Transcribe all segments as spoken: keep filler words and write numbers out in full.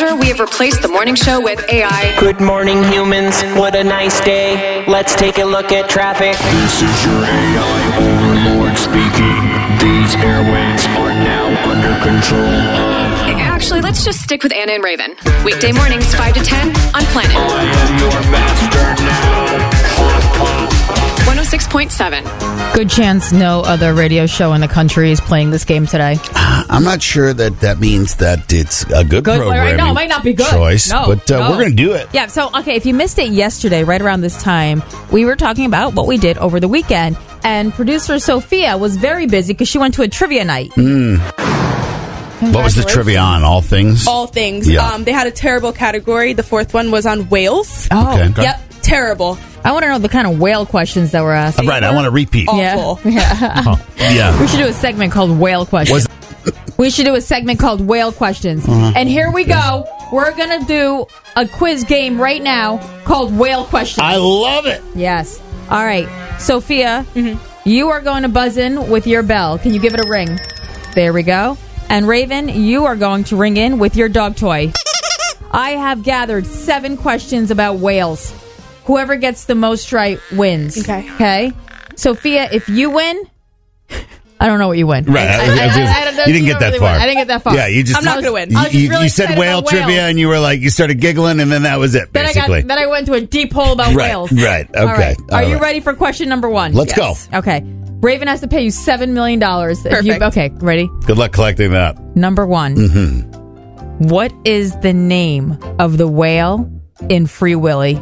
disclosure, we have replaced the morning show with A I. Good morning, humans. What a nice day. Let's take a look at traffic. This is your A I overlord speaking. These airwaves are now under control. Actually, let's just stick with Anna and Raven. Weekday mornings, five to ten on Planet. I am your master now. one oh six point seven. Good chance no other radio show in the country is playing this game today. I'm not sure that that means that it's a good, Good, programming no, it might not be good. choice, No, but uh, no. we're going to do it. Yeah, so, okay, if you missed it yesterday, right around this time, we were talking about what we did over the weekend, and producer Sophia was very busy because she went to a trivia night. Mm. What was the trivia on? All things? All things. Yeah. Um, they had a terrible category. The fourth one was on whales. Oh, Okay, okay. Yep, terrible. I want to know the kind of whale questions that were asked. Uh, right, I want to repeat. Awful. Yeah. Oh, yeah. We should do a segment called Whale Questions. We should do a segment called Whale Questions. Uh-huh. And here we go. We're going to do a quiz game right now called Whale Questions. I love it. Yes. All right. Sophia, Mm-hmm. you are going to buzz in with your bell. Can you give it a ring? There we go. And Raven, you are going to ring in with your dog toy. I have gathered seven questions about whales. Whoever gets the most right wins. Okay. Okay? Sophia, if you win, I don't know what you win. Right. I, I, I, I, I, you didn't get that really far. win. I didn't get that far. Yeah, you just. I'm not gonna win. You, I was just you- really you said excited whale about trivia, whales. and you were like, you started giggling, and then that was it. Then I Basically, got. Then I went into a deep hole about Right, whales. right, All okay, right. all Are you right. ready for question number one? let's Yes. Okay. Raven has to pay you seven million dollars. Perfect. Okay. Ready? go. Good luck collecting that. Number one. Mm-hmm. What is the name of the whale in Free Willy?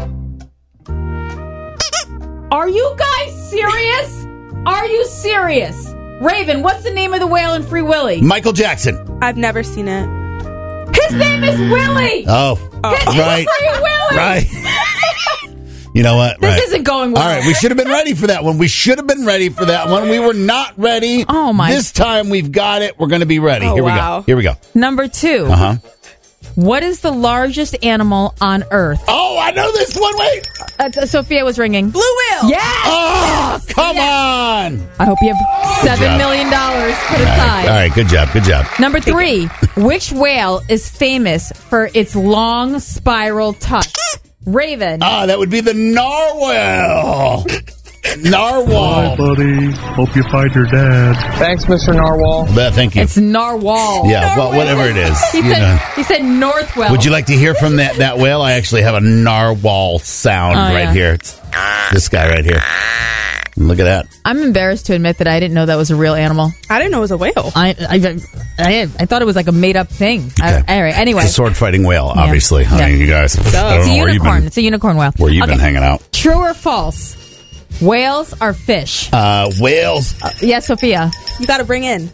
Are you guys serious? Are you serious? Raven, what's the name of the whale in Free Willy? Michael Jackson. I've never seen it. His name is Willie. Oh, His name right, is Free Willy. right. You know what? This right. isn't going well. All right, we should have been ready for that one. We should have been ready for that one. We were not ready. Oh, my- This time we've got it. We're going to be ready. Oh, Here we wow. go. Here we go. Number two. Uh huh. What is the largest animal on Earth? Oh, I know this one. Wait. Uh, Sophia was ringing. Blue whale. Yeah. Oh, come on. I hope you have seven job. million dollars put All right, aside. all right, good job. Good job. Number three. Which whale is famous for its long spiral tusk? Raven. Ah, that would be the narwhal. Narwhal. buddy. Hope you find your dad. Thanks, Mister Narwhal. Uh, thank you. It's narwhal. Yeah, well, whatever it is. He You said, know. he said north whale. Would you like to hear from that, that whale? I actually have a narwhal sound Oh, right yeah. here. It's this guy right here. Look at that. I'm embarrassed to admit that I didn't know that was a real animal. I didn't know it was a whale. I I, I, I thought it was like a made up thing. I, Okay. all right. Anyway, It's a sword fighting whale, obviously. Yeah. I mean, you guys. I it's don't a know where you've unicorn. been, It's a unicorn whale. where you've Okay. been hanging out. True or false? Whales are fish. Uh, whales. Yes, Sophia. You got to bring in.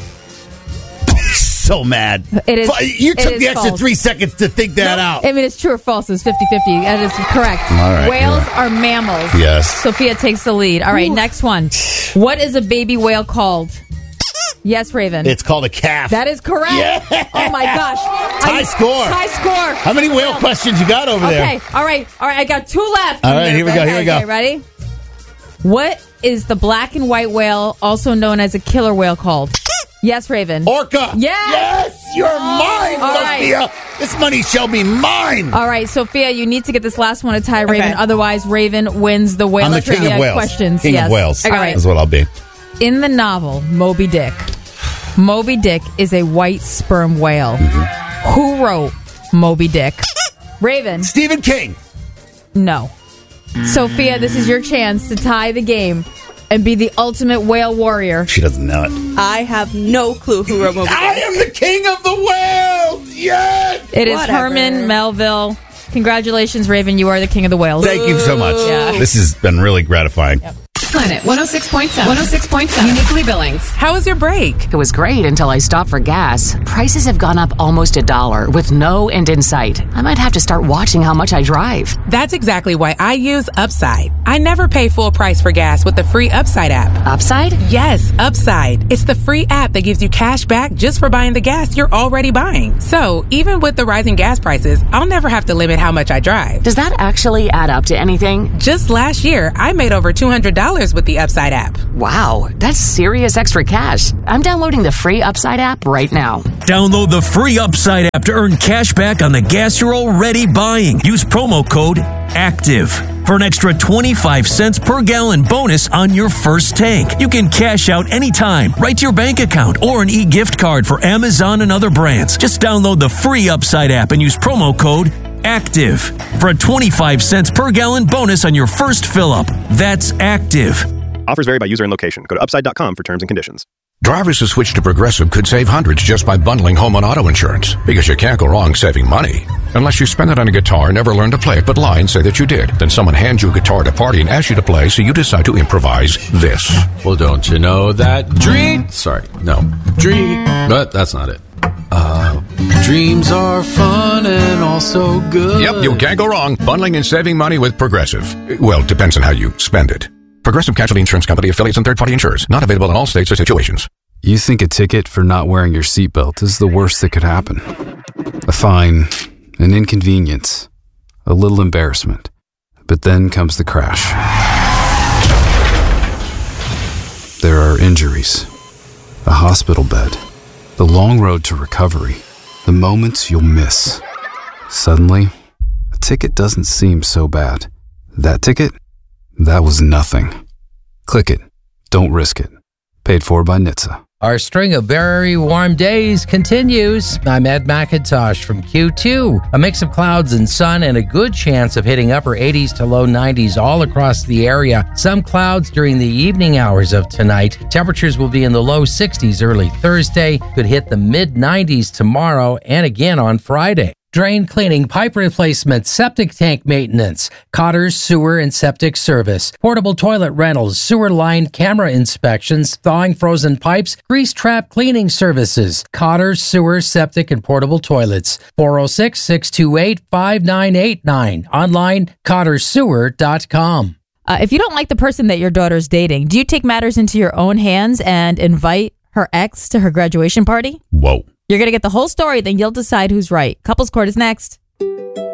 So mad. It is- Fu- You it took is the extra false. three seconds to think that out. I mean, it's true or false. It's fifty-fifty. That is correct. All right, Whales yeah. are mammals. Yes. Sophia takes the lead. All right, next one. What is a baby whale called? Yes, Raven. It's called a calf. That is correct. Yeah. Oh, my gosh. Tie I- score. Tie score. How many whale questions you got over Okay. there? All right. All right. I got two left. All right, here we go, here we go. Okay, ready? What is the black and white whale, also known as a killer whale, called? Yes, Raven. Orca. Yes. Yes, you're mine, All right. Sophia. This money shall be mine. All right, Sophia, you need to get this last one to tie Raven. Okay. Otherwise, Raven wins the whale I'm the king trivia of whales. questions. King yes. of whales. All right. That's what I'll be. In the novel Moby Dick, Moby Dick is a white sperm whale. Mm-hmm. Who wrote Moby Dick? Raven. Stephen King. No. Sophia, this is your chance to tie the game and be the ultimate whale warrior. She doesn't know it. I have no clue who wrote Moby Dick. I am the king of the whales. Yes. It is Whatever. Herman Melville. Congratulations, Raven. You are the king of the whales. Thank you so much. Yeah. This has been really gratifying. Yep. Planet one oh six point seven. one oh six point seven. Uniquely Billings. How was your break? It was great until I stopped for gas. Prices have gone up almost a dollar with no end in sight. I might have to start watching how much I drive. That's exactly why I use Upside. I never pay full price for gas with the free Upside app. Upside? Yes, Upside. It's the free app that gives you cash back just for buying the gas you're already buying. So, even with the rising gas prices, I'll never have to limit how much I drive. Does that actually add up to anything? Just last year, I made over two hundred dollars dollars with the Upside app. Wow, that's serious extra cash. I'm downloading the free Upside app right now. Download the free Upside app to earn cash back on the gas you're already buying. Use promo code ACTIVE for an extra twenty-five cents per gallon bonus on your first tank. You can cash out anytime, right to your bank account, or an e-gift card for Amazon and other brands. Just download the free Upside app and use promo code ACTIVE for a twenty-five cents per gallon bonus on your first fill-up. That's ACTIVE. Offers vary by user and location. Go to upside dot com for terms and conditions. Drivers who switch to Progressive could save hundreds just by bundling home and auto insurance. Because you can't go wrong saving money. Unless you spend it on a guitar, never learn to play it, but lie and say that you did. Then someone hands you a guitar at a party and asks you to play, so you decide to improvise this. Well, don't you know that dream... Sorry, no. Dream... But that's not it. Uh, dreams are fun and also good. Yep, you can't go wrong. Bundling and saving money with Progressive. Well, it depends on how you spend it. Progressive Casualty Insurance Company, affiliates, and third-party insurers. Not available in all states or situations. You think a ticket for not wearing your seatbelt is the worst that could happen. A fine, an inconvenience, a little embarrassment. But then comes the crash. There are injuries, a hospital bed, the long road to recovery, the moments you'll miss. Suddenly, a ticket doesn't seem so bad. That ticket? That was nothing. Click it. Don't risk it. Paid for by N H T S A. Our string of very warm days continues. I'm Ed McIntosh from Q two. A mix of clouds and sun and a good chance of hitting upper eighties to low nineties all across the area. Some clouds during the evening hours of tonight. Temperatures will be in the low sixties early Thursday. Could hit the mid nineties tomorrow and again on Friday. Drain cleaning, pipe replacement, septic tank maintenance, Cotter's Sewer and Septic Service, portable toilet rentals, sewer line camera inspections, thawing frozen pipes, grease trap cleaning services, Cotter's Sewer, Septic, and Portable Toilets. four oh six, six two eight, five nine eight nine. Online, cotter sewer dot com. Uh, if you don't like the person that your daughter's dating, do you take matters into your own hands and invite her ex to her graduation party? Whoa. You're going to get the whole story, then you'll decide who's right. Couples Court is next.